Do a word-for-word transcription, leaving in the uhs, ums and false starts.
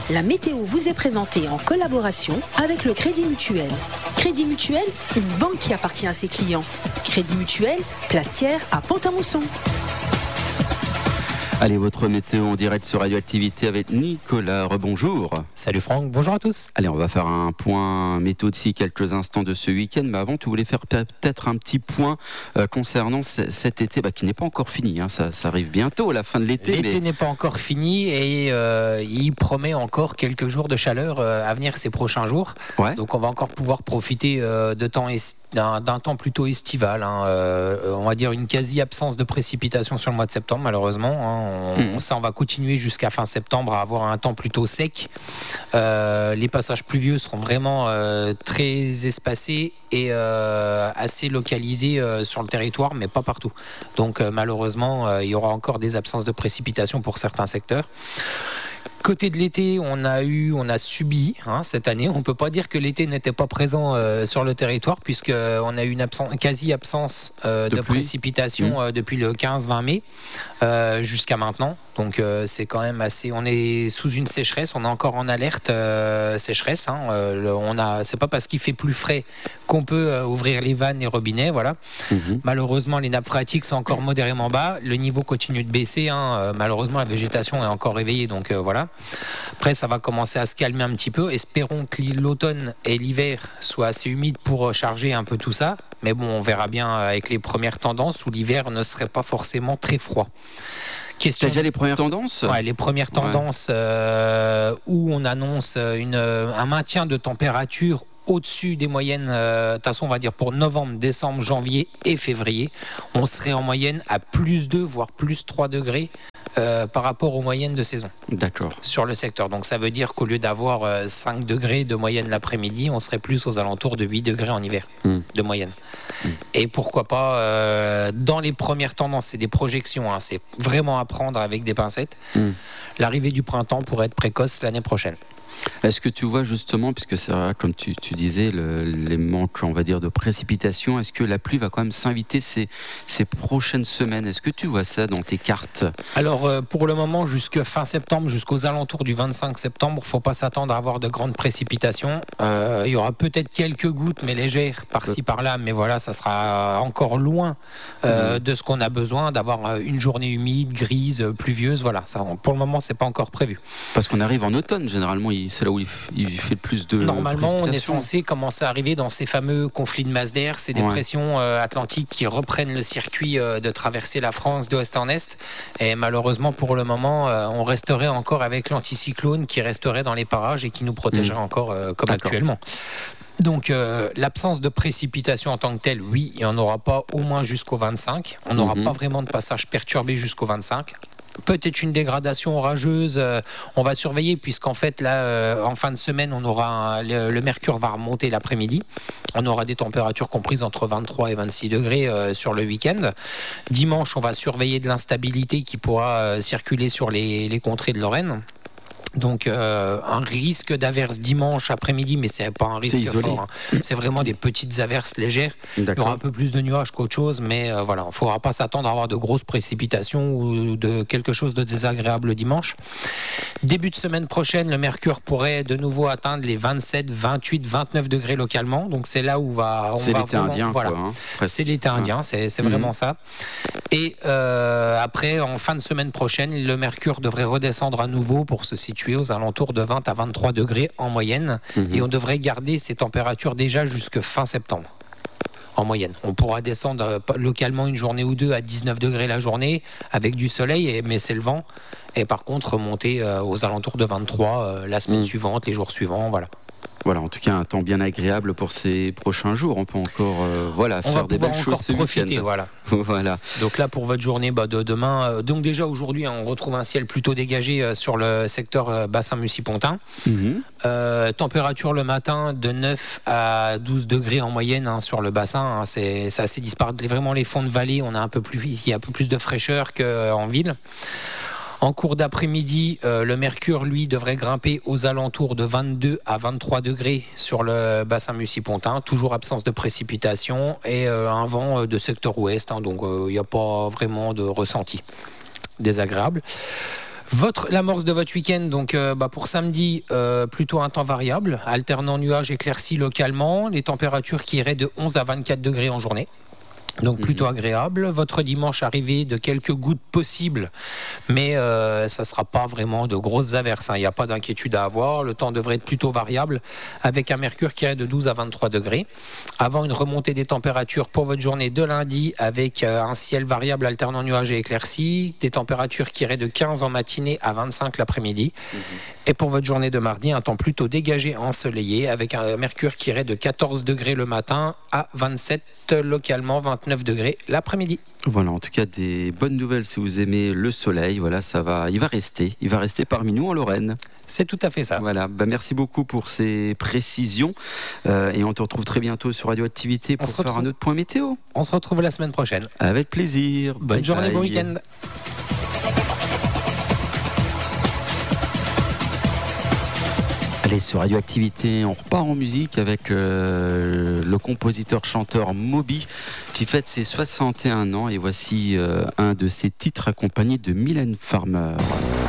La météo vous est présentée en collaboration avec le Crédit Mutuel. Crédit Mutuel, une banque qui appartient à ses clients. Crédit Mutuel, Place Thiers à Pont-à-Mousson. Allez, votre météo en direct sur Radioactivité avec Nicolas. Rebonjour. Salut Franck, bonjour à tous. Allez, on va faire un point météo d'ici quelques instants de ce week-end. Mais avant, tu voulais faire peut-être un petit point euh, concernant c- cet été bah, qui n'est pas encore fini. Hein. Ça, ça arrive bientôt, la fin de l'été. L'été mais... n'est pas encore fini et euh, il promet encore quelques jours de chaleur euh, à venir ces prochains jours. Ouais. Donc on va encore pouvoir profiter euh, de temps est... d'un, d'un temps plutôt estival. Hein. Euh, on va dire une quasi-absence de précipitations sur le mois de septembre, malheureusement. Hein. On, mmh. Ça, on va continuer jusqu'à fin septembre à avoir un temps plutôt sec. Euh, les passages pluvieux seront vraiment euh, très espacés et euh, assez localisés euh, sur le territoire, mais pas partout. Donc euh, malheureusement, euh, il y aura encore des absences de précipitations pour certains secteurs. Côté de l'été, on a eu, on a subi hein, cette année. On peut pas dire que l'été n'était pas présent euh, sur le territoire, puisque on a eu une absence, quasi absence euh, de précipitations euh, depuis le quinze vingt mai euh, jusqu'à maintenant. Donc euh, c'est quand même assez. On est sous une sécheresse. On est encore en alerte euh, sécheresse. Hein. Euh, le, on a. C'est pas parce qu'il fait plus frais qu'on peut euh, ouvrir les vannes et robinets. Voilà. Mm-hmm. Malheureusement, les nappes phréatiques sont encore modérément bas. Le niveau continue de baisser. Hein. Euh, malheureusement, la végétation est encore réveillée. Donc euh, voilà. Après, ça va commencer à se calmer un petit peu. Espérons que l'automne et l'hiver soient assez humides pour charger un peu tout ça. Mais bon, on verra bien avec les premières tendances où l'hiver ne serait pas forcément très froid. Question... T'as déjà les premières tendances ? Ouais, les premières tendances ouais. euh, où on annonce une, un maintien de température au-dessus des moyennes, de euh, toute façon on va dire pour novembre, décembre, janvier et février, on serait en moyenne à plus deux voire plus trois degrés euh, par rapport aux moyennes de saison. D'accord. Sur le secteur. Donc ça veut dire qu'au lieu d'avoir euh, cinq degrés de moyenne l'après-midi, on serait plus aux alentours de huit degrés en hiver mmh. de moyenne. Mmh. Et pourquoi pas euh, dans les premières tendances, c'est des projections, hein, c'est vraiment à prendre avec des pincettes. Mmh. L'arrivée du printemps pourrait être précoce l'année prochaine. Est-ce que tu vois justement, puisque c'est vrai, comme tu, tu disais, le, les manques, on va dire, de précipitations, est-ce que la pluie va quand même s'inviter ces, ces prochaines semaines ? Est-ce que tu vois ça dans tes cartes ? Alors, euh, pour le moment, jusqu'à fin septembre, jusqu'aux alentours du vingt-cinq septembre, il ne faut pas s'attendre à avoir de grandes précipitations. Euh, il y aura peut-être quelques gouttes, mais légères, par-ci, par-là, mais voilà, ça sera encore loin euh, mmh. de ce qu'on a besoin, d'avoir une journée humide, grise, pluvieuse, voilà. Ça, pour le moment, ce n'est pas encore prévu. Parce qu'on arrive en automne, généralement, il c'est là où il fait le plus de Normalement, on est censé commencer à arriver dans ces fameux conflits de masse d'air, ces dépressions ouais. euh, atlantiques qui reprennent le circuit euh, de traverser la France d'ouest en est. Et malheureusement, pour le moment, euh, on resterait encore avec l'anticyclone qui resterait dans les parages et qui nous protégerait mmh. encore euh, comme D'accord. actuellement. Donc euh, l'absence de précipitation en tant que telle, oui, il n'y en aura pas au moins jusqu'au vingt-cinq. On n'aura mmh. pas vraiment de passage perturbé jusqu'au vingt-cinq. Peut-être une dégradation orageuse, euh, on va surveiller puisqu'en fait là, euh, en fin de semaine, on aura un, le, le mercure va remonter l'après-midi. On aura des températures comprises entre vingt-trois et vingt-six degrés euh, sur le week-end. Dimanche, on va surveiller de l'instabilité qui pourra euh, circuler sur les, les contrées de Lorraine. Donc euh, un risque d'averse dimanche après-midi, mais c'est pas un risque c'est fort. Hein. C'est vraiment des petites averses légères. D'accord. Il y aura un peu plus de nuages qu'autre chose, mais euh, voilà, il ne faudra pas s'attendre à avoir de grosses précipitations ou de quelque chose de désagréable dimanche. Début de semaine prochaine, le mercure pourrait de nouveau atteindre les vingt-sept, vingt-huit, vingt-neuf degrés localement. Donc c'est là où va, on c'est va l'été vraiment, indien. Voilà, quoi, hein. C'est l'été indien, c'est, c'est mmh. vraiment ça. Et euh, après, en fin de semaine prochaine, le mercure devrait redescendre à nouveau pour se situer aux alentours de vingt à vingt-trois degrés en moyenne. Mmh. Et on devrait garder ces températures déjà jusque fin septembre. En moyenne. On pourra descendre localement une journée ou deux à dix-neuf degrés la journée avec du soleil, mais c'est le vent. Et par contre, remonter aux alentours de vingt-trois la semaine mmh. suivante, les jours suivants, voilà. Voilà, en tout cas, un temps bien agréable pour ces prochains jours. On peut encore euh, voilà, on faire va des belles choses ce profiter, voilà. voilà. Donc là, pour votre journée bah, de demain, euh, donc déjà aujourd'hui, hein, on retrouve un ciel plutôt dégagé euh, sur le secteur euh, bassin Mussy-Pontin. Mm-hmm. Euh, température le matin de neuf à douze degrés en moyenne hein, sur le bassin. Hein, c'est, c'est assez disparate. Vraiment, les fonds de vallée, on a un peu plus, il y a un peu plus de fraîcheur qu'en ville. En cours d'après-midi, euh, le mercure, lui, devrait grimper aux alentours de vingt-deux à vingt-trois degrés sur le bassin Mussy-Pontin. Toujours absence de précipitation et euh, un vent de secteur ouest. Hein, donc, il euh, n'y a pas vraiment de ressenti désagréable. Votre, l'amorce de votre week-end, donc euh, bah, pour samedi, euh, plutôt un temps variable, alternant nuages éclaircis localement, les températures qui iraient de onze à vingt-quatre degrés en journée. Donc plutôt mmh. agréable. Votre dimanche arrivé de quelques gouttes possibles, mais euh, ça ne sera pas vraiment de grosses averses. Hein. Il n'y a pas d'inquiétude à avoir. Le temps devrait être plutôt variable avec un mercure qui est de douze à vingt-trois degrés. Avant une remontée des températures pour votre journée de lundi avec euh, un ciel variable alternant nuages et éclaircies, des températures qui iraient de quinze en matinée à vingt-cinq l'après-midi. Mmh. Et pour votre journée de mardi, un temps plutôt dégagé ensoleillé avec un mercure qui irait de quatorze degrés le matin à vingt-sept localement, vingt-neuf degrés l'après-midi. Voilà, en tout cas des bonnes nouvelles si vous aimez le soleil. Voilà, ça va, il va rester, il va rester parmi nous en Lorraine. C'est tout à fait ça. Voilà, bah merci beaucoup pour ces précisions euh, et on te retrouve très bientôt sur Radioactivité pour faire retrouve... un autre point météo. On se retrouve la semaine prochaine. Avec plaisir. Bonne bye journée, bye. bon week-end. Allez, sur Radioactivité, on repart en musique avec euh, le compositeur-chanteur Moby qui fête ses soixante et un ans et voici euh, un de ses titres accompagné de Mylène Farmer.